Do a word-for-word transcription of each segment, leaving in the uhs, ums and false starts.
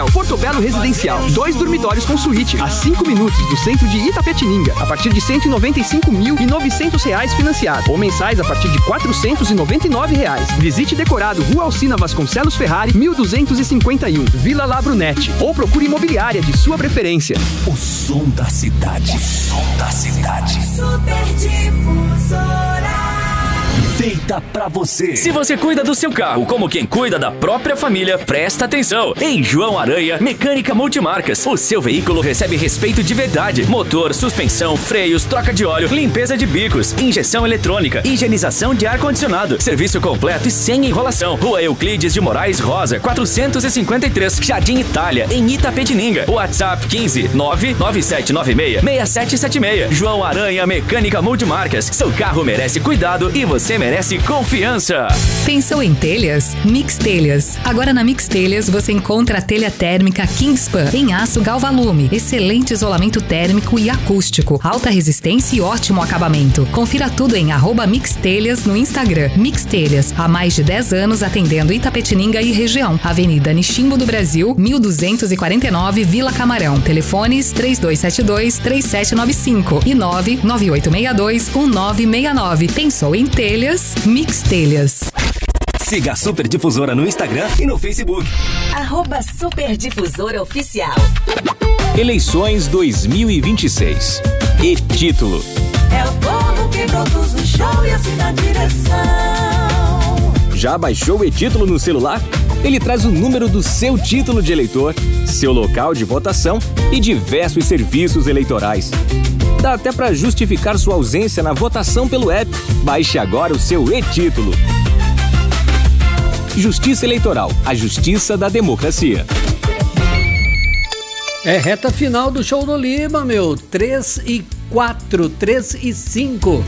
Porto Belo Residencial, dois dormitórios com suíte, a cinco minutos do centro de Itapetininga, a partir de cento e noventa e cinco mil e novecentos reais financiado, ou mensais a partir de quatrocentos e noventa e nove reais. Visite Decorado, Rua Alcina Vasconcelos Ferrari, mil duzentos e cinquenta e um, Vila Labrunete, ou procure imobiliária de sua preferência. O som da cidade, o som da cidade. Super Difusora. Feita pra você. Se você cuida do seu carro como quem cuida da própria família, presta atenção. Em João Aranha, Mecânica Multimarcas. O seu veículo recebe respeito de verdade. Motor, suspensão, freios, troca de óleo, limpeza de bicos, injeção eletrônica, higienização de ar-condicionado. Serviço completo e sem enrolação. Rua Euclides de Moraes Rosa, quatrocentos e cinquenta e três, Jardim Itália, em Itapetininga. WhatsApp quinze nove nove sete nove seis seis sete sete seis. João Aranha, Mecânica Multimarcas. Seu carro merece cuidado e você merece confiança. Pensou em telhas? Mix Telhas. Agora na Mix Telhas você encontra a telha térmica Kingspan em aço Galvalume. Excelente isolamento térmico e acústico, alta resistência e ótimo acabamento. Confira tudo em arroba Mix Telhas no Instagram. Mix Telhas, há mais de dez anos atendendo Itapetininga e região. Avenida Nishimbo do Brasil, mil duzentos e quarenta e nove, Vila Camarão. Telefones três dois sete dois, três sete nove cinco e nove nove oito seis dois, um nove seis nove. Pensou em telhas? Mix Telhas. Siga a Super Difusora no Instagram e no Facebook. Arroba Super Difusora Oficial. Eleições dois mil e vinte e seis. E título: É o povo que produz o show e assina a direção. Já baixou o e-título no celular? Ele traz o número do seu título de eleitor, seu local de votação e diversos serviços eleitorais. Dá até para justificar sua ausência na votação pelo app. Baixe agora o seu e-título. Justiça Eleitoral, a justiça da democracia. É reta final do show do Lima, meu. três e quatro, três e cinco.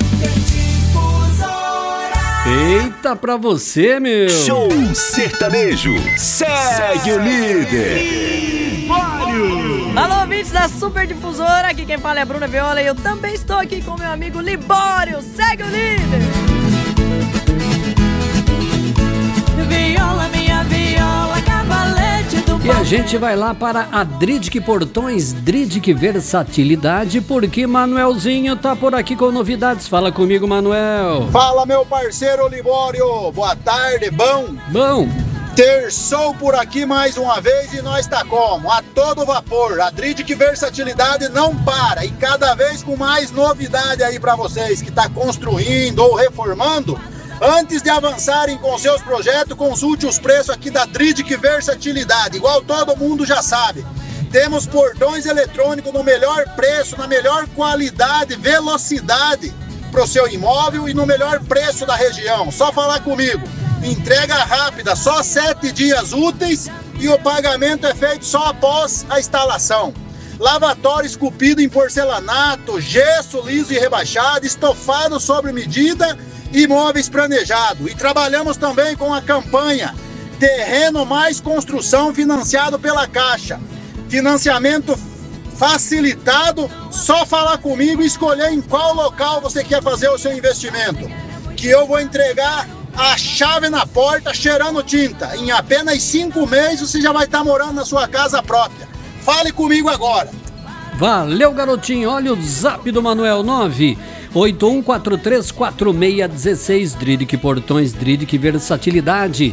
Eita pra você, meu. Show sertanejo. Segue o líder. Alô, ouvintes da Super Difusora, aqui quem fala é a Bruna Viola e eu também estou aqui com meu amigo Libório. Segue o líder! Viola, minha viola, cavalete do E a gente vai lá para a Dridic Portões, Dridic Versatilidade, porque Manuelzinho tá por aqui com novidades. Fala comigo, Manuel. Fala, meu parceiro Libório. Boa tarde, bom? Bom. Terçou por aqui mais uma vez e nós tá como? A todo vapor. A Dridic Versatilidade não para e cada vez com mais novidade aí para vocês que tá construindo ou reformando. Antes de avançarem com seus projetos, consulte os preços aqui da Dridic Versatilidade. Igual todo mundo já sabe. Temos portões eletrônicos no melhor preço, na melhor qualidade, velocidade para o seu imóvel e no melhor preço da região. Só falar comigo. Entrega rápida, só sete dias úteis e o pagamento é feito só após a instalação. Lavatório esculpido em porcelanato, gesso liso e rebaixado, estofado sobre medida e móveis planejados. E trabalhamos também com a campanha Terreno Mais Construção financiado pela Caixa. Financiamento facilitado, só falar comigo e escolher em qual local você quer fazer o seu investimento. Que eu vou entregar a chave na porta, cheirando tinta. Em apenas cinco meses você já vai estar morando na sua casa própria. Fale comigo agora. Valeu, garotinho. Olha o zap do Manuel, nove oito um quatro três quatro seis um seis. Dridic Portões, Dridic Versatilidade.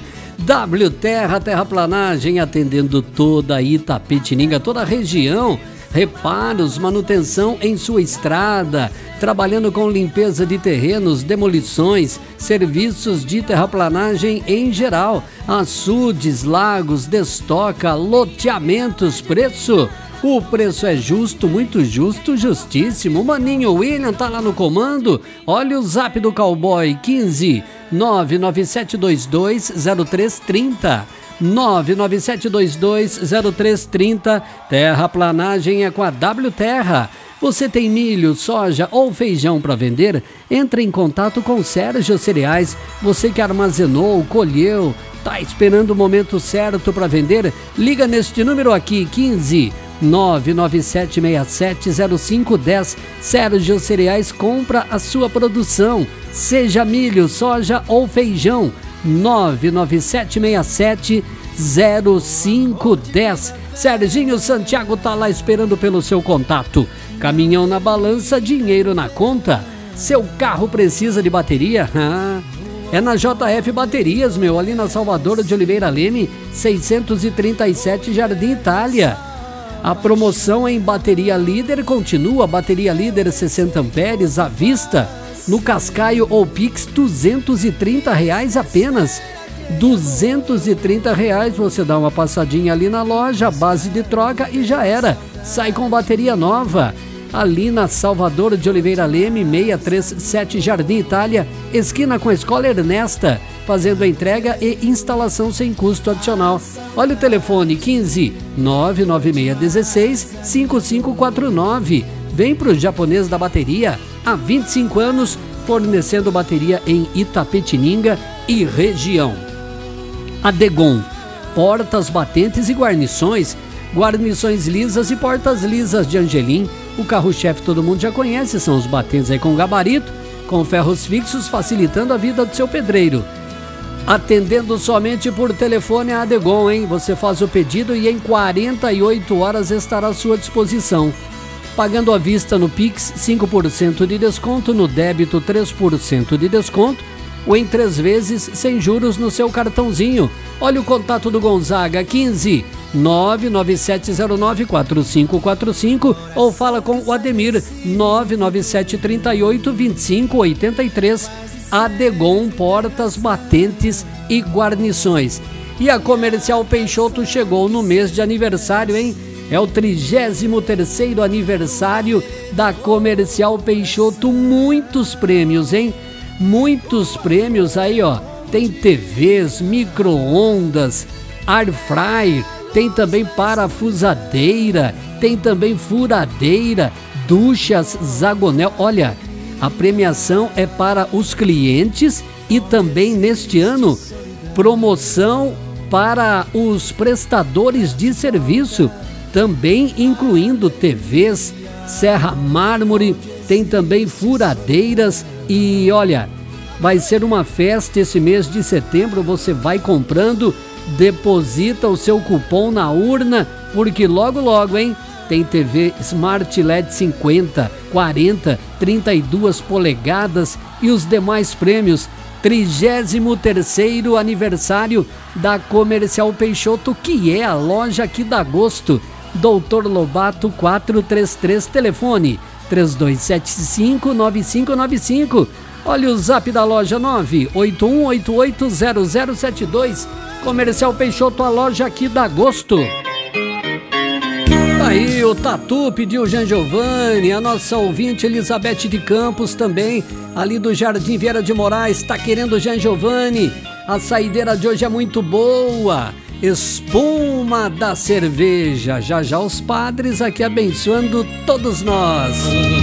W Terra, Terraplanagem, atendendo toda Itapetininga, toda a região. Reparos, manutenção em sua estrada, trabalhando com limpeza de terrenos, demolições, serviços de terraplanagem em geral, açudes, lagos, destoca, loteamentos, preço. O preço é justo, muito justo, justíssimo. O Maninho William tá lá no comando. Olha o zap do cowboy, quinze nove nove sete dois dois zero três três zero. nove nove sete dois dois zero três três zero. Terraplanagem é com a W Terra. Você tem milho, soja ou feijão para vender? Entre em contato com Sérgio Cereais. Você que armazenou, colheu, tá esperando o momento certo para vender? Liga neste número aqui, quinze nove nove sete seis sete zero cinco um zero. Sérgio Cereais compra a sua produção, seja milho, soja ou feijão. nove nove sete seis sete zero cinco um zero. Serginho Santiago tá lá esperando pelo seu contato. Caminhão na balança, dinheiro na conta. Seu carro precisa de bateria? Ah, é na J F Baterias, meu, ali na Salvador de Oliveira Leme, seiscentos e trinta e sete, Jardim Itália. A promoção em bateria líder continua. Bateria líder sessenta amperes à vista, no Cascaio ou Pix, duzentos e trinta reais apenas. duzentos e trinta reais, você dá uma passadinha ali na loja, base de troca e já era. Sai com bateria nova. Ali na Salvador de Oliveira Leme, seiscentos e trinta e sete, Jardim Itália, esquina com a Escola Ernesta, fazendo a entrega e instalação sem custo adicional. Olha o telefone, quinze, nove nove seis um seis, cinco cinco quatro nove. Vem pro Japonês da Bateria, há vinte e cinco anos, fornecendo bateria em Itapetininga e região. Adegon, portas, batentes e guarnições, guarnições lisas e portas lisas de Angelim. O carro-chefe todo mundo já conhece, são os batentes aí com gabarito, com ferros fixos, facilitando a vida do seu pedreiro. Atendendo somente por telefone a Adegon, hein? Você faz o pedido e em quarenta e oito horas estará à sua disposição. Pagando à vista no Pix, cinco por cento de desconto, no débito três por cento de desconto, ou em três vezes sem juros no seu cartãozinho. Olha o contato do Gonzaga, quinze, nove nove sete zero nove, quatro cinco quatro cinco, ou fala com o Ademir, nove nove sete três oito, dois cinco oito três. Adegon, portas, batentes e guarnições. E a Comercial Peixoto chegou no mês de aniversário, hein? É o trigésimo terceiro aniversário da Comercial Peixoto. Muitos prêmios, hein? Muitos prêmios aí, ó. Tem T Vs, micro-ondas, air fryer, tem também parafusadeira, tem também furadeira, duchas Zagonel. Olha, a premiação é para os clientes e também neste ano, promoção para os prestadores de serviço, também incluindo T Vs, serra mármore, tem também furadeiras e olha, vai ser uma festa esse mês de setembro. Você vai comprando, deposita o seu cupom na urna, porque logo logo, hein? Tem T V Smart L E D cinquenta, quarenta, trinta e duas polegadas e os demais prêmios. trigésimo terceiro aniversário da Comercial Peixoto, que é a loja que dá gosto. Doutor Lobato quatrocentos e trinta e três, telefone três dois sete cinco, nove cinco nove cinco. Olha o zap da loja, nove oito um oito oito zero zero sete dois. Comercial Peixoto, a loja que dá gosto. Aí o Tatu pediu Jean Giovanni, a nossa ouvinte Elizabeth de Campos também, ali do Jardim Vieira de Moraes, tá querendo Jean Giovanni. A saideira de hoje é muito boa, espuma da cerveja. Já já os padres aqui abençoando todos nós.